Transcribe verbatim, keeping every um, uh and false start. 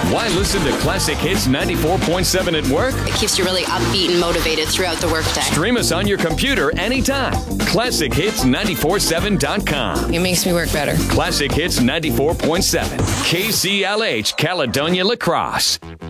Why listen to Classic Hits ninety-four point seven at work? It keeps you really upbeat and motivated throughout the workday. Stream us on your computer anytime. classic hits nine four seven dot com. It makes me work better. Classic Hits ninety-four point seven. K C L H, Caledonia La Crosse.